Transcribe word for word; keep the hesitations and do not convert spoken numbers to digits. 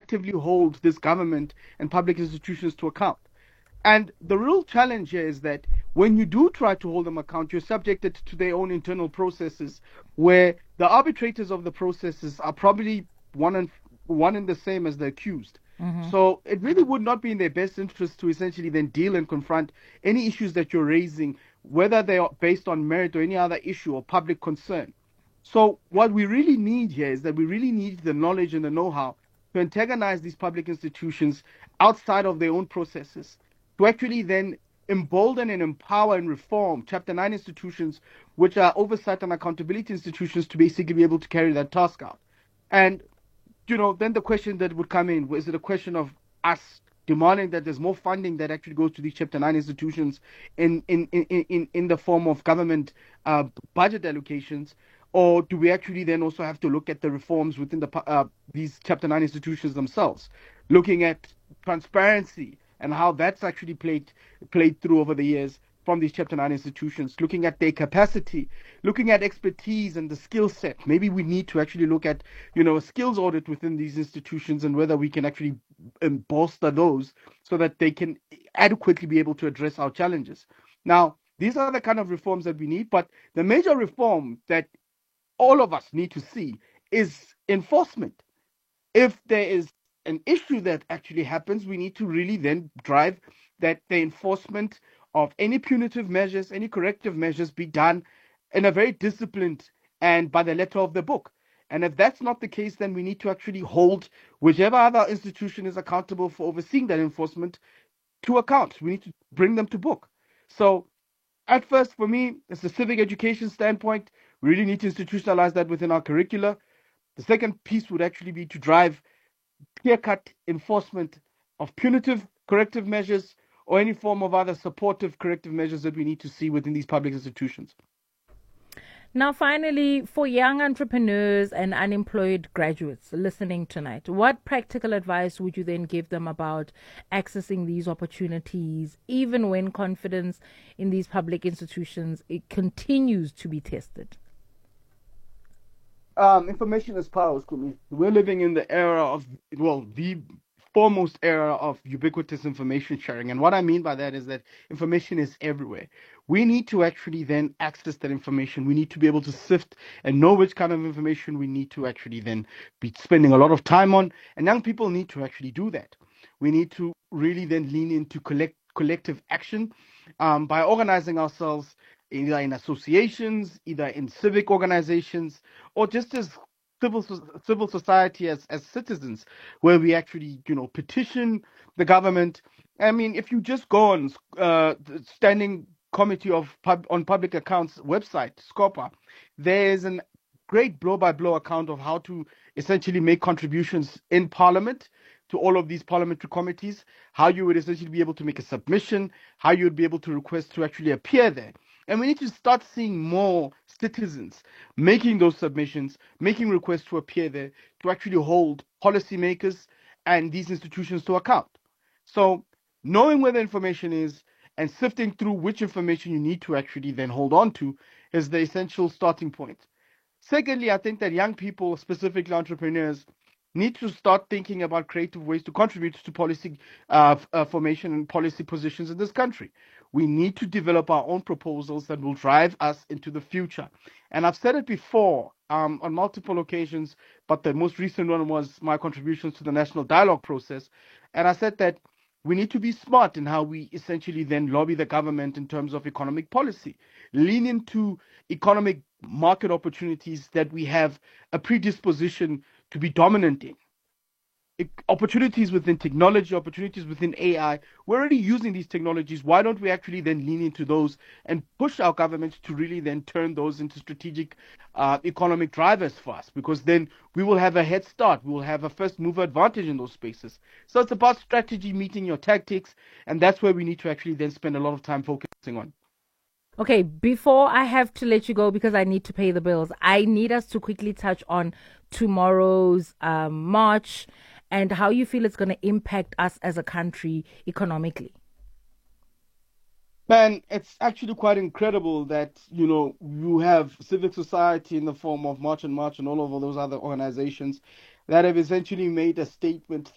effectively hold this government and public institutions to account. And the real challenge here is that when you do try to hold them account, you're subjected to their own internal processes where the arbitrators of the processes are probably one and one and the same as the accused. Mm-hmm. So it really would not be in their best interest to essentially then deal and confront any issues that you're raising, whether they are based on merit or any other issue or public concern. So what we really need here is that we really need the knowledge and the know-how to antagonize these public institutions outside of their own processes, to actually then embolden and empower and reform Chapter nine institutions, which are oversight and accountability institutions, to basically be able to carry that task out. And, you know, then the question that would come in, is it a question of us demanding that there's more funding that actually goes to these Chapter nine institutions in, in, in, in, in the form of government uh, budget allocations? Or do we actually then also have to look at the reforms within the uh, these Chapter nine institutions themselves, looking at transparency and how that's actually played played through over the years from these Chapter nine institutions, looking at their capacity, looking at expertise and the skill set. Maybe we need to actually look at, you know, a skills audit within these institutions and whether we can actually um, bolster those so that they can adequately be able to address our challenges. Now, these are the kind of reforms that we need, but the major reform that all of us need to see is enforcement. If there is an issue that actually happens, we need to really then drive that the enforcement of any punitive measures, any corrective measures be done in a very disciplined and by the letter of the book. And if that's not the case, then we need to actually hold whichever other institution is accountable for overseeing that enforcement to account. We need to bring them to book. So at first, for me, it's the civic education standpoint. We really need to institutionalize that within our curricula. The second piece would actually be to drive clear-cut enforcement of punitive corrective measures or any form of other supportive corrective measures that we need to see within these public institutions. Now, finally, for young entrepreneurs and unemployed graduates listening tonight, what practical advice would you then give them about accessing these opportunities, even when confidence in these public institutions it continues to be tested? Um, information is power, Kumi. We're living in the era of, well, the foremost era of ubiquitous information sharing. And what I mean by that is that information is everywhere. We need to actually then access that information. We need to be able to sift and know which kind of information we need to actually then be spending a lot of time on. And young people need to actually do that. We need to really then lean into collect, collective action um, by organizing ourselves either in associations, either in civic organizations, or just as civil civil society as, as citizens, where we actually, you know, petition the government. I mean, if you just go on uh, the Standing Committee of Pub, on Public Accounts website, SCOPA, there is a great blow-by-blow account of how to essentially make contributions in Parliament to all of these parliamentary committees, how you would essentially be able to make a submission, how you would be able to request to actually appear there. And we need to start seeing more citizens making those submissions, making requests to appear there, to actually hold policymakers and these institutions to account. So knowing where the information is and sifting through which information you need to actually then hold on to is the essential starting point. Secondly, I think that young people, specifically entrepreneurs, need to start thinking about creative ways to contribute to policy uh, uh, formation and policy positions in this country. We need to develop our own proposals that will drive us into the future. And I've said it before um, on multiple occasions, but the most recent one was my contributions to the national dialogue process. And I said that we need to be smart in how we essentially then lobby the government in terms of economic policy, lean into economic market opportunities that we have a predisposition to be dominant in. Opportunities within technology, opportunities within A I. We're already using these technologies. Why don't we actually then lean into those and push our government to really then turn those into strategic uh, economic drivers for us? Because then we will have a head start. We will have a first mover advantage in those spaces. So it's about strategy meeting your tactics, and that's where we need to actually then spend a lot of time focusing on. Okay, before I have to let you go because I need to pay the bills, I need us to quickly touch on tomorrow's um, march and how you feel it's going to impact us as a country economically. Man, it's actually quite incredible that, you know, you have civic society in the form of March and March and all of those other organizations that have essentially made a statement